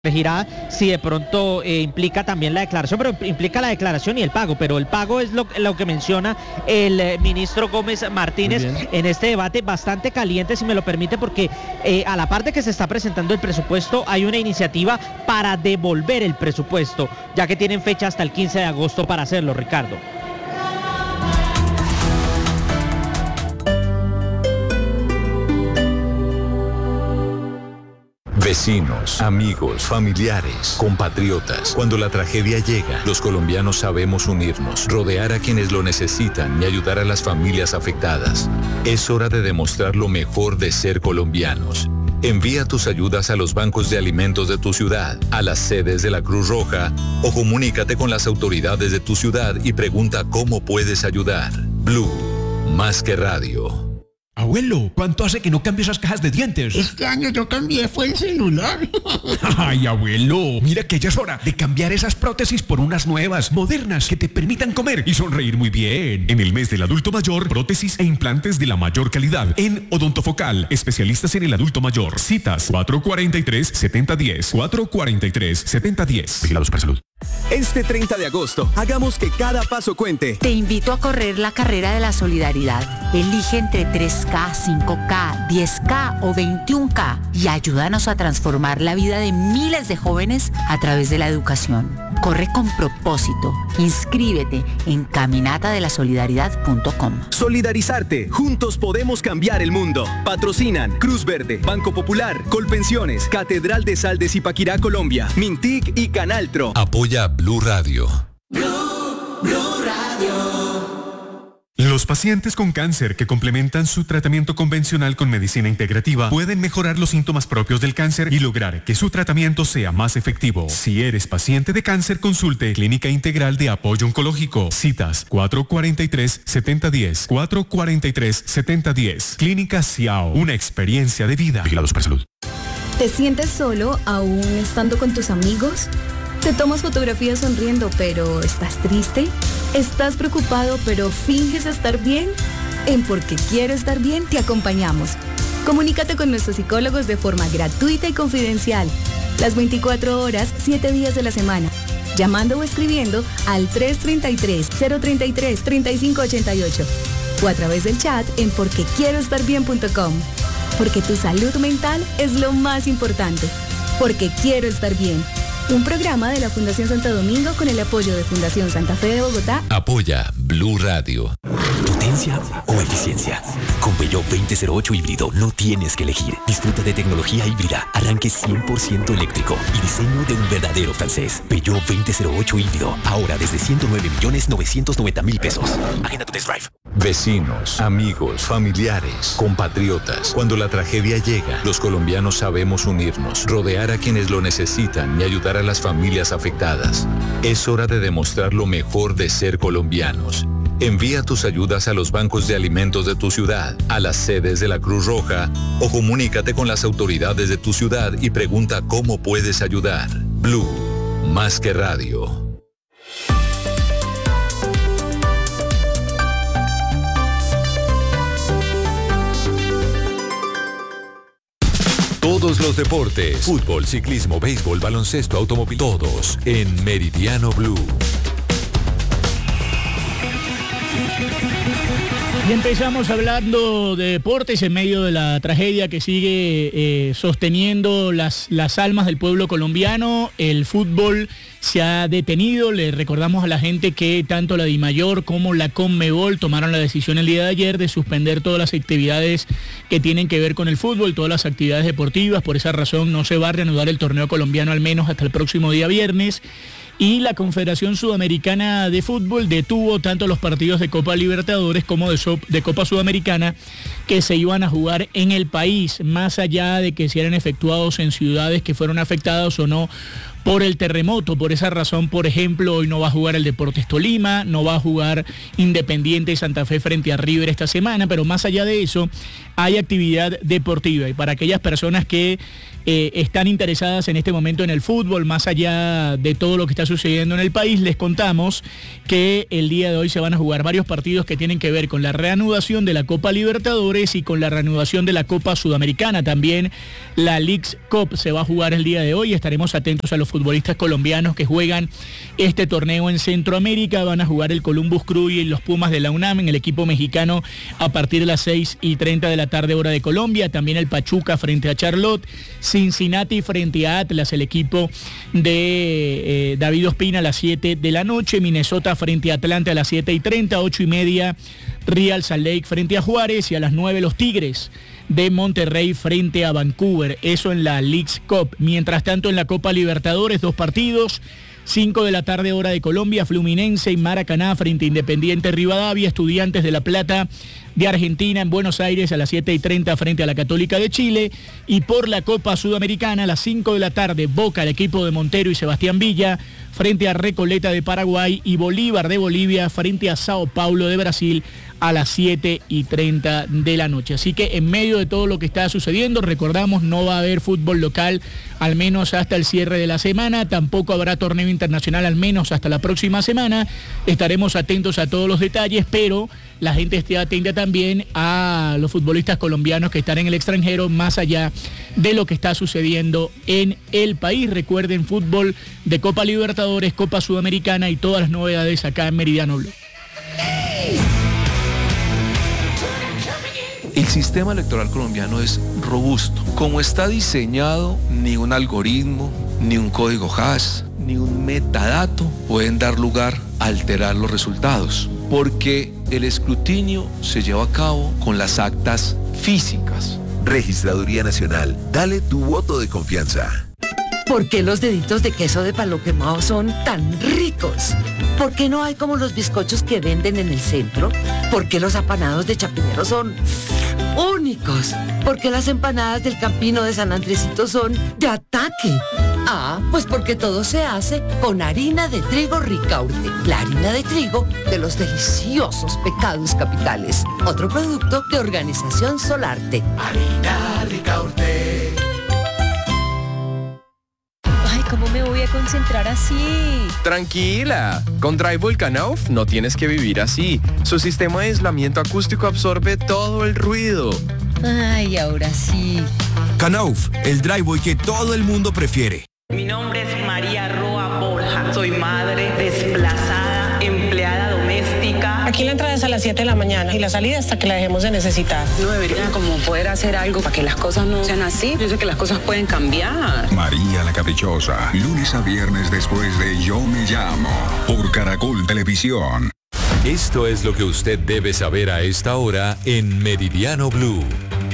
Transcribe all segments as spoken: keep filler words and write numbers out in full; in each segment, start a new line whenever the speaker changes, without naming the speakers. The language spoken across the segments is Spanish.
Regirá si de pronto eh, implica también la declaración, pero implica la declaración y el pago, pero el pago es lo, lo que menciona el eh, ministro Gómez Martínez en este debate bastante caliente, si me lo permite, porque eh, a la parte que se está presentando el presupuesto hay una iniciativa para devolver el presupuesto, ya que tienen fecha hasta el quince de agosto para hacerlo, Ricardo.
Vecinos, amigos, familiares, compatriotas. Cuando la tragedia llega, los colombianos sabemos unirnos, rodear a quienes lo necesitan y ayudar a las familias afectadas. Es hora de demostrar lo mejor de ser colombianos. Envía tus ayudas a los bancos de alimentos de tu ciudad, a las sedes de la Cruz Roja o comunícate con las autoridades de tu ciudad y pregunta cómo puedes ayudar. Blue, más que radio.
Abuelo, ¿cuánto hace que no cambio esas cajas de dientes?
Este año yo cambié, fue el celular.
Ay, abuelo, mira que ya es hora de cambiar esas prótesis por unas nuevas, modernas, que te permitan comer y sonreír muy bien. En el mes del adulto mayor, prótesis e implantes de la mayor calidad. En Odontofocal, especialistas en el adulto mayor. Citas cuatro cuatro tres, siete cero uno cero, cuatro cuatro tres, siete cero uno cero. Vigilados para salud.
Este treinta de agosto, hagamos que cada paso cuente.
Te invito a correr la carrera de la solidaridad. Elige entre tres K, cinco K, diez K o veintiún K y ayúdanos a transformar la vida de miles de jóvenes a través de la educación. Corre con propósito. Inscríbete en caminata de la solidaridad punto com.
Solidarizarte. Juntos podemos cambiar el mundo. Patrocinan Cruz Verde, Banco Popular, Colpensiones, Catedral de Sal de Zipaquirá, Colombia, Mintic y Canaltro.
Apoya Blue Radio.
Blue, Blue Radio.
Los pacientes con cáncer que complementan su tratamiento convencional con medicina integrativa pueden mejorar los síntomas propios del cáncer y lograr que su tratamiento sea más efectivo. Si eres paciente de cáncer, consulte Clínica Integral de Apoyo Oncológico. Citas cuatro cuatro tres, siete cero uno cero, cuatro cuatro tres, siete cero uno cero. Clínica Ciao, una experiencia de vida. Vigilados para salud.
¿Te sientes solo aún estando con tus amigos? ¿Te tomas fotografías sonriendo pero estás triste? ¿Estás preocupado pero finges estar bien? En Porque Quiero Estar Bien te acompañamos. Comunícate con nuestros psicólogos de forma gratuita y confidencial. Las veinticuatro horas, siete días de la semana. Llamando o escribiendo al tres tres tres, cero tres tres, tres cinco ocho ocho o a través del chat en porque quiero estar bien punto com. Porque tu salud mental es lo más importante. Porque Quiero Estar Bien. Un programa de la Fundación Santo Domingo con el apoyo de Fundación Santa Fe de Bogotá.
Apoya Blue Radio.
¿Potencia o eficiencia? Con Peugeot veinte cero ocho híbrido no tienes que elegir. Disfruta de tecnología híbrida, arranque cien por ciento eléctrico y diseño de un verdadero francés. Peugeot veinte cero ocho híbrido, ahora desde ciento nueve millones novecientos noventa mil pesos. Agenda tu test drive.
Vecinos, amigos, familiares, compatriotas. Cuando la tragedia llega, los colombianos sabemos unirnos, rodear a quienes lo necesitan y ayudar a las familias afectadas. Es hora de demostrar lo mejor de ser colombianos. Envía tus ayudas a los bancos de alimentos de tu ciudad, a las sedes de la Cruz Roja o comunícate con las autoridades de tu ciudad y pregunta cómo puedes ayudar. Blue, más que radio. Todos los deportes, fútbol, ciclismo, béisbol, baloncesto, automóvil, todos en Meridiano Blue.
Y empezamos hablando de deportes en medio de la tragedia que sigue eh, sosteniendo las, las almas del pueblo colombiano. El fútbol se ha detenido. Le recordamos a la gente que tanto la DIMAYOR como la CONMEBOL tomaron la decisión el día de ayer de suspender todas las actividades que tienen que ver con el fútbol, todas las actividades deportivas. Por esa razón no se va a reanudar el torneo colombiano al menos hasta el próximo día viernes. Y la Confederación Sudamericana de Fútbol detuvo tanto los partidos de Copa Libertadores como de, so- de Copa Sudamericana que se iban a jugar en el país, más allá de que se eran efectuados en ciudades que fueron afectadas o no por el terremoto. Por esa razón, por ejemplo, hoy no va a jugar el Deportes Tolima, no va a jugar Independiente Santa Fe frente a River esta semana, pero más allá de eso, hay actividad deportiva. Y para aquellas personas que eh, están interesadas en este momento en el fútbol, más allá de todo lo que está sucediendo en el país, les contamos que el día de hoy se van a jugar varios partidos que tienen que ver con la reanudación de la Copa Libertadores Libertadores y con la reanudación de la Copa Sudamericana. También la Leagues Cup se va a jugar el día de hoy. Estaremos atentos a los futbolistas colombianos que juegan este torneo en Centroamérica. Van a jugar el Columbus Crew y los Pumas de la UNAM en el equipo mexicano a partir de las seis y treinta de la tarde hora de Colombia. También el Pachuca frente a Charlotte, Cincinnati frente a Atlas, el equipo de eh, David Ospina a las siete de la noche, Minnesota frente a Atlanta a las siete y treinta, ocho y media Real Salt Lake frente a Juárez y a las nueve los Tigres de Monterrey frente a Vancouver. Eso en la Leagues Cup. Mientras tanto en la Copa Libertadores, dos partidos. cinco de la tarde hora de Colombia, Fluminense y Maracaná frente a Independiente Rivadavia, Estudiantes de La Plata de Argentina en Buenos Aires a las siete y treinta frente a la Católica de Chile, y por la Copa Sudamericana a las cinco de la tarde, Boca, el equipo de Montero y Sebastián Villa frente a Recoleta de Paraguay y Bolívar de Bolivia frente a Sao Paulo de Brasil a las siete y treinta de la noche. Así que en medio de todo lo que está sucediendo, recordamos, no va a haber fútbol local al menos hasta el cierre de la semana, tampoco habrá torneo internacional al menos hasta la próxima semana. Estaremos atentos a todos los detalles, pero la gente esté atenta también a los futbolistas colombianos que están en el extranjero, más allá de lo que está sucediendo en el país. Recuerden, fútbol de Copa Libertadores, Copa Sudamericana y todas las novedades acá en Meridiano Blue.
El sistema electoral colombiano es robusto. Como está diseñado, ni un algoritmo, ni un código hash, ni un metadato pueden dar lugar a alterar los resultados, porque el escrutinio se lleva a cabo con las actas físicas.
Registraduría Nacional, dale tu voto de confianza.
¿Por qué los deditos de queso de palo quemado son tan ricos? ¿Por qué no hay como los bizcochos que venden en el centro? ¿Por qué los apanados de Chapinero son únicos? ¿Por qué las empanadas del Campino de San Andresito son de ataque? Ah, pues porque todo se hace con harina de trigo Ricaurte, la harina de trigo de los deliciosos pecados capitales. Otro producto de Organización Solarte.
Harina Ricaurte.
¿Cómo me voy a concentrar así?
Tranquila, con Drywall Knauf no tienes que vivir así. Su sistema de aislamiento acústico absorbe todo el ruido.
Ay, ahora sí.
Knauf, el drywall que todo el mundo prefiere.
Mi nombre es María Roa Borja. Soy madre desplazada, empleada doméstica.
Aquí la entrada es a las siete de la mañana y la salida hasta que la dejemos de necesitar.
No debería como poder hacer algo para que las cosas no sean así. Yo sé que las cosas pueden cambiar.
María la Caprichosa, lunes a viernes después de Yo Me Llamo, por Caracol Televisión.
Esto es lo que usted debe saber a esta hora en Meridiano Blue.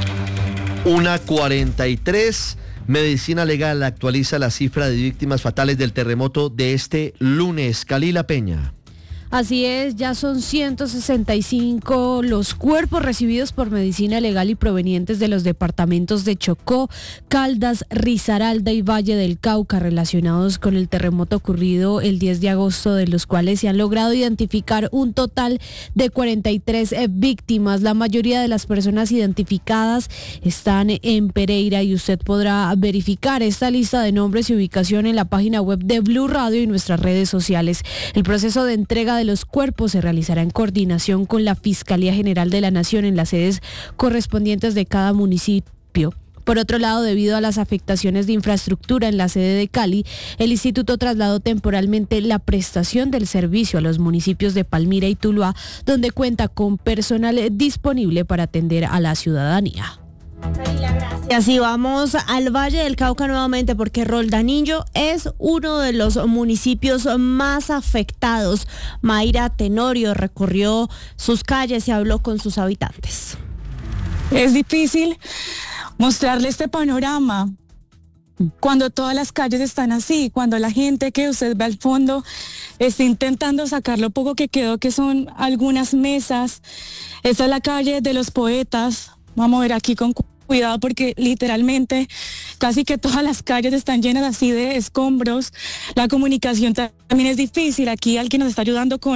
una cuarenta y tres. Medicina Legal actualiza la cifra de víctimas fatales del terremoto de este lunes. Kalila Peña.
Así es, ya son ciento sesenta y cinco los cuerpos recibidos por Medicina Legal y provenientes de los departamentos de Chocó, Caldas, Risaralda y Valle del Cauca relacionados con el terremoto ocurrido el diez de agosto, de los cuales se han logrado identificar un total de cuarenta y tres víctimas. La mayoría de las personas identificadas están en Pereira y usted podrá verificar esta lista de nombres y ubicación en la página web de Blue Radio y nuestras redes sociales. El proceso de entrega de los cuerpos se realizará en coordinación con la Fiscalía General de la Nación en las sedes correspondientes de cada municipio. Por otro lado, debido a las afectaciones de infraestructura en la sede de Cali, el instituto trasladó temporalmente la prestación del servicio a los municipios de Palmira y Tuluá, donde cuenta con personal disponible para atender a la ciudadanía.
Y así vamos al Valle del Cauca nuevamente, porque Roldanillo es uno de los municipios más afectados. Mayra Tenorio recorrió sus calles y habló con sus habitantes.
Es difícil mostrarle este panorama cuando todas las calles están así, cuando la gente que usted ve al fondo está intentando sacar lo poco que quedó, que son algunas mesas. Esta es la calle de los poetas. Vamos a ver aquí con cuidado porque literalmente casi que todas las calles están llenas así de escombros. La comunicación también es difícil. Aquí alguien nos está ayudando con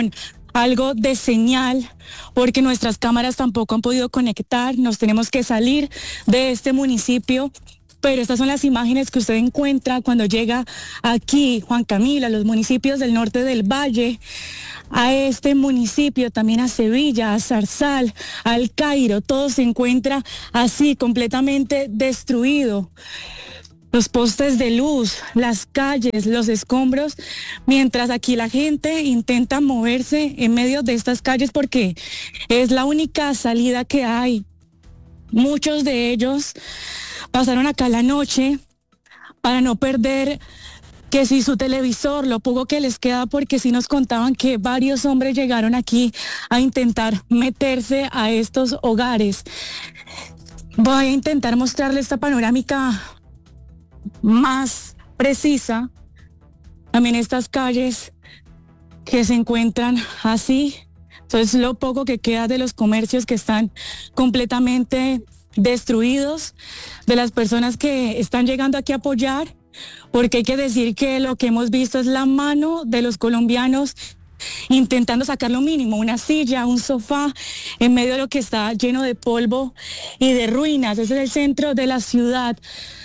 algo de señal, porque nuestras cámaras tampoco han podido conectar, nos tenemos que salir de este municipio. Pero estas son las imágenes que usted encuentra cuando llega aquí, Juan Camilo, a los municipios del norte del Valle, a este municipio, también a Sevilla, a Zarzal, al Cairo, todo se encuentra así, completamente destruido. Los postes de luz, las calles, los escombros, mientras aquí la gente intenta moverse en medio de estas calles porque es la única salida que hay. Muchos de ellos pasaron acá la noche para no perder que si su televisor, lo poco que les queda, porque sí nos contaban que varios hombres llegaron aquí a intentar meterse a estos hogares. Voy a intentar mostrarles esta panorámica más precisa. También estas calles que se encuentran así. Entonces lo poco que queda de los comercios que están completamente destruidos, de las personas que están llegando aquí a apoyar, porque hay que decir que lo que hemos visto es la mano de los colombianos intentando sacar lo mínimo, una silla, un sofá, en medio de lo que está lleno de polvo y de ruinas. Ese es el centro de la ciudad.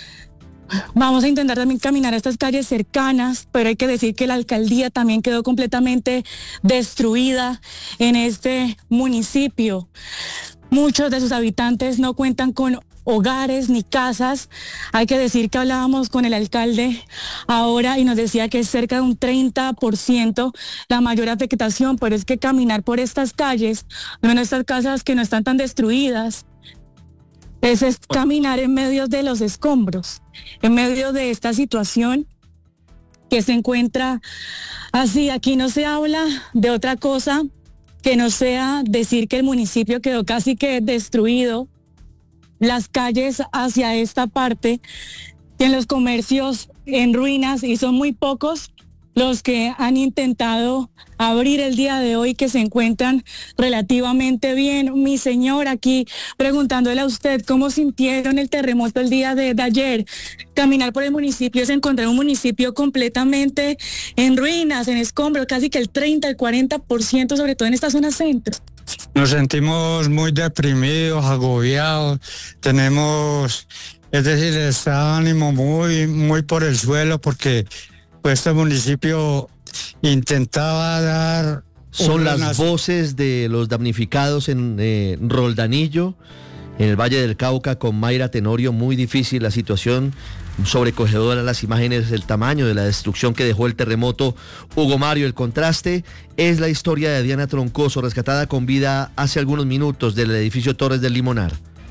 Vamos a intentar también caminar a estas calles cercanas, pero hay que decir que la alcaldía también quedó completamente destruida en este municipio. Muchos de sus habitantes no cuentan con hogares ni casas. Hay que decir que hablábamos con el alcalde ahora y nos decía que es cerca de un treinta por ciento la mayor afectación, pero es que caminar por estas calles, en estas casas que no están tan destruidas, es, es caminar en medio de los escombros, en medio de esta situación que se encuentra así. Aquí no se habla de otra cosa que no sea decir que el municipio quedó casi que destruido, las calles hacia esta parte, y en los comercios en ruinas, y son muy pocos los que han intentado abrir el día de hoy, que se encuentran relativamente bien. Mi señor, aquí preguntándole a usted cómo sintieron el terremoto el día de, de ayer. Caminar por el municipio es encontrar un municipio completamente en ruinas, en escombros, casi que el treinta, el cuarenta por ciento, sobre todo en esta zona centro.
Nos sentimos muy deprimidos, agobiados, tenemos, es decir, el estado de ánimo muy, muy por el suelo, porque pues este municipio intentaba dar...
Son las
unas...
voces de los damnificados en eh, Roldanillo, en el Valle del Cauca, con Mayra Tenorio. Muy difícil la situación, sobrecogedora las imágenes, el tamaño de la destrucción que dejó el terremoto. Hugo Mario, el contraste es la historia de Diana Troncoso, rescatada con vida hace algunos minutos del edificio Torres del Limonar.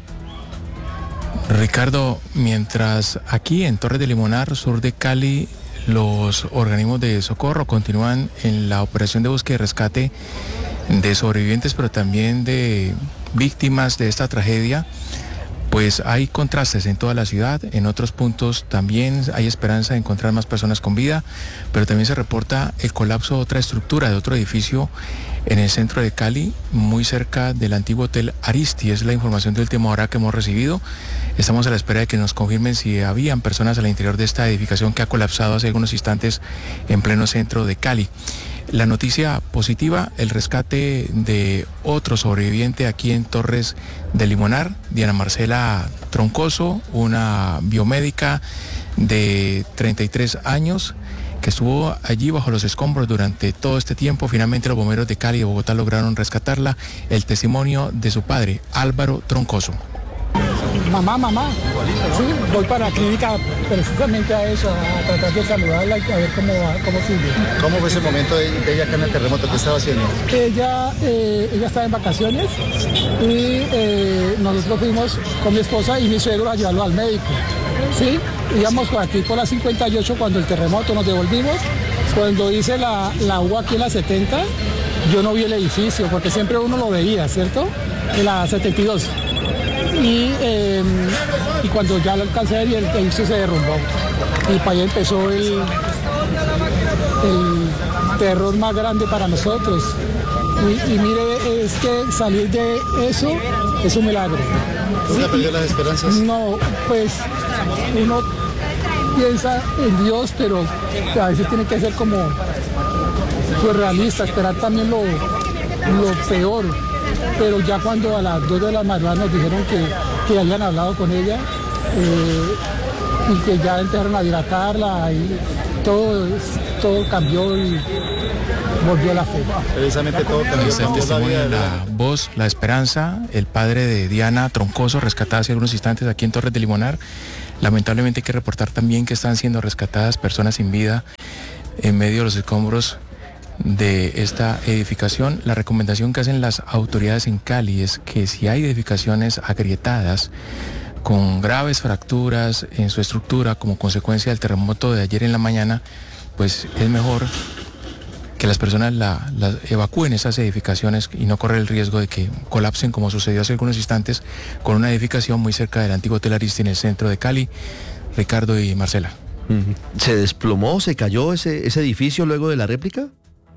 Ricardo, mientras aquí en Torres del Limonar, sur de Cali, los organismos de socorro continúan en la operación de búsqueda y rescate de sobrevivientes, pero también de víctimas de esta tragedia, pues hay contrastes en toda la ciudad. En otros puntos también hay esperanza de encontrar más personas con vida, pero también se reporta el colapso de otra estructura, de otro edificio en el centro de Cali, muy cerca del antiguo Hotel Aristi. Es la información de última hora que hemos recibido. Estamos a la espera de que nos confirmen si habían personas al interior de esta edificación que ha colapsado hace algunos instantes en pleno centro de Cali. La noticia positiva, el rescate de otro sobreviviente aquí en Torres del Limonar, Diana Marcela Troncoso, una biomédica de treinta y tres años, que estuvo allí bajo los escombros durante todo este tiempo. Finalmente los bomberos de Cali y de Bogotá lograron rescatarla. El testimonio de su padre, Álvaro Troncoso.
Mamá, mamá, sí, voy para la clínica precisamente a eso, a tratar de saludarla y a ver cómo va, cómo sigue.
¿Cómo fue ese momento de, de ella acá en el terremoto que estaba haciendo?
Ella, eh, ella estaba en vacaciones y eh, nosotros fuimos con mi esposa y mi suegro a llevarlo al médico, ¿sí? Íbamos por aquí por la cincuenta y ocho cuando el terremoto, nos devolvimos. Cuando hice la, la U aquí en la setenta, yo no vi el edificio, porque siempre uno lo veía, ¿cierto? En la setenta y dos. Y, eh, y cuando ya lo alcancé a ver, el edificio se derrumbó. Y para allá empezó el, el terror más grande para nosotros. Y, y mire, es que salir de eso es un milagro.
¿Nunca perdió las esperanzas?
No, pues uno piensa en Dios, pero a veces tiene que ser como pues, realista, esperar también lo, lo peor, pero ya cuando a las dos de la madrugada nos dijeron que, que habían hablado con ella eh, y que ya empezaron a hidratarla y todo, todo cambió y volvió a la fe.
Precisamente todo cambió.
Este testimonio de la voz, la esperanza, el padre de Diana Troncoso, rescatada hace algunos instantes aquí en Torres de Limonar. Lamentablemente hay que reportar también que están siendo rescatadas personas sin vida en medio de los escombros de esta edificación. La recomendación que hacen las autoridades en Cali es que si hay edificaciones agrietadas con graves fracturas en su estructura como consecuencia del terremoto de ayer en la mañana, pues es mejor que las personas la, la evacúen esas edificaciones y no correr el riesgo de que colapsen, como sucedió hace algunos instantes con una edificación muy cerca del antiguo Hotel Arista en el centro de Cali. Ricardo y Marcela.
¿Se desplomó, se cayó ese, ese edificio luego de la réplica?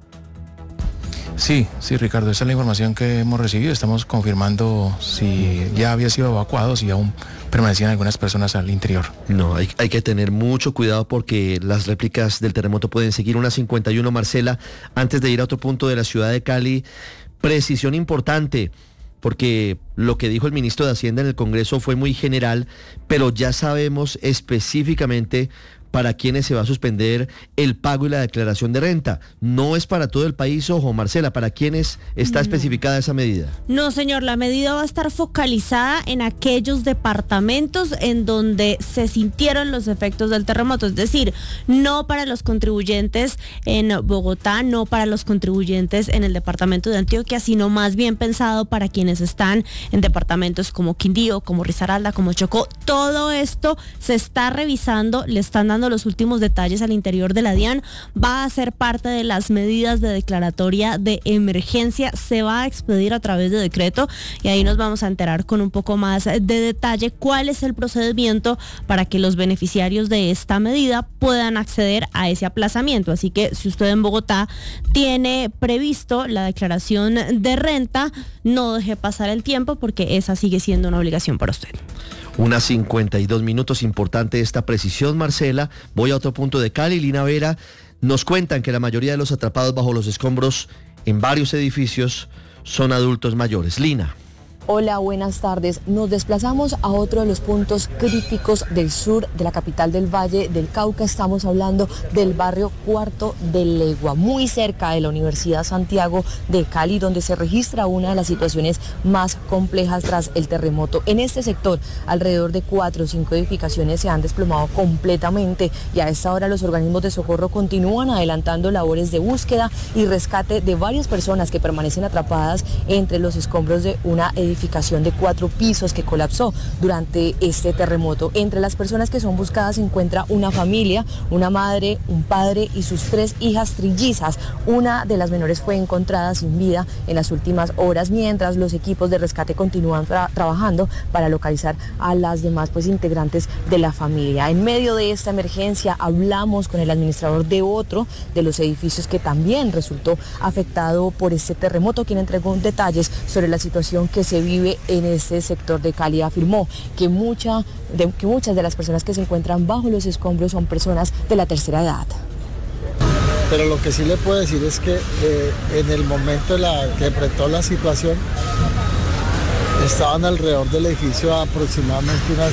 Sí, sí, Ricardo, esa es la información que hemos recibido. Estamos confirmando si ya había sido evacuado, si aún permanecían algunas personas al interior.
No, hay, hay que tener mucho cuidado porque las réplicas del terremoto pueden seguir. Una cincuenta y uno, Marcela, antes de ir a otro punto de la ciudad de Cali, precisión importante, porque lo que dijo el ministro de Hacienda en el Congreso fue muy general, pero ya sabemos específicamente para quienes se va a suspender el pago y la declaración de renta. No es para todo el país, ojo, Marcela, ¿para quiénes está no. especificada esa medida?
No, señor, la medida va a estar focalizada en aquellos departamentos en donde se sintieron los efectos del terremoto, es decir, no para los contribuyentes en Bogotá, no para los contribuyentes en el departamento de Antioquia, sino más bien pensado para quienes están en departamentos como Quindío, como Risaralda, como Chocó. Todo esto se está revisando, le están dando los últimos detalles al interior de la DIAN, va a ser parte de las medidas de declaratoria de emergencia, se va a expedir a través de decreto y ahí nos vamos a enterar con un poco más de detalle cuál es el procedimiento para que los beneficiarios de esta medida puedan acceder a ese aplazamiento. Así que si usted en Bogotá tiene previsto la declaración de renta, no deje pasar el tiempo porque esa sigue siendo una obligación para usted.
Unas cincuenta y dos minutos, importante esta precisión, Marcela. Voy a otro punto de Cali. Lina Vera, nos cuentan que la mayoría de los atrapados bajo los escombros en varios edificios son adultos mayores. Lina.
Hola, buenas tardes. Nos desplazamos a otro de los puntos críticos del sur de la capital del Valle del Cauca. Estamos hablando del barrio Cuarto de Legua, muy cerca de la Universidad Santiago de Cali, donde se registra una de las situaciones más complejas tras el terremoto. En este sector, alrededor de cuatro o cinco edificaciones se han desplomado completamente y a esta hora los organismos de socorro continúan adelantando labores de búsqueda y rescate de varias personas que permanecen atrapadas entre los escombros de una edificación de cuatro pisos que colapsó durante este terremoto. Entre las personas que son buscadas se encuentra una familia, una madre, un padre y sus tres hijas trillizas. Una de las menores fue encontrada sin vida en las últimas horas, mientras los equipos de rescate continúan tra- trabajando para localizar a las demás pues, integrantes de la familia. En medio de esta emergencia hablamos con el administrador de otro de los edificios que también resultó afectado por este terremoto, quien entregó detalles sobre la situación que se vive en este sector de Cali. Afirmó que, mucha, de, que muchas de las personas que se encuentran bajo los escombros son personas de la tercera edad.
Pero lo que sí le puedo decir es que eh, en el momento en la que enfrentó la situación estaban alrededor del edificio aproximadamente unas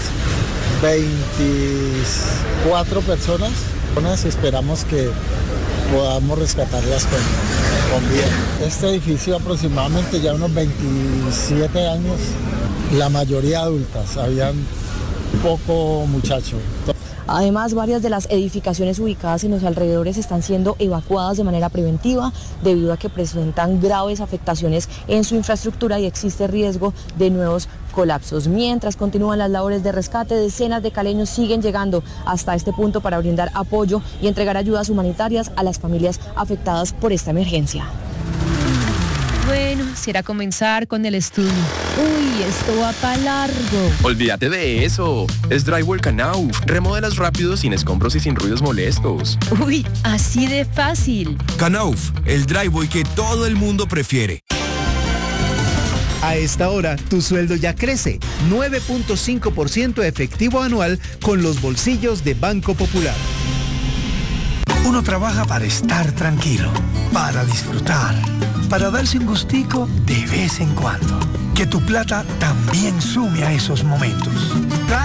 veinticuatro personas. Esperamos que podamos rescatarlas con, con vida. Este edificio aproximadamente ya unos veintisiete años, la mayoría adultas, habían poco muchachos.
Además, varias de las edificaciones ubicadas en los alrededores están siendo evacuadas de manera preventiva debido a que presentan graves afectaciones en su infraestructura y existe riesgo de nuevos colapsos. Mientras continúan las labores de rescate, decenas de caleños siguen llegando hasta este punto para brindar apoyo y entregar ayudas humanitarias a las familias afectadas por esta emergencia.
Bueno, será comenzar con el estudio. Uy, esto va para largo.
Olvídate de eso. Es Drywall Knauf. Remodelas rápido, sin escombros y sin ruidos molestos.
Uy, así de fácil.
Knauf, el drywall que todo el mundo prefiere.
A esta hora, tu sueldo ya crece. nueve punto cinco por ciento efectivo anual con los bolsillos de Banco Popular.
Uno trabaja para estar tranquilo, para disfrutar, para darse un gustico de vez en cuando. Que tu plata también sume a esos momentos.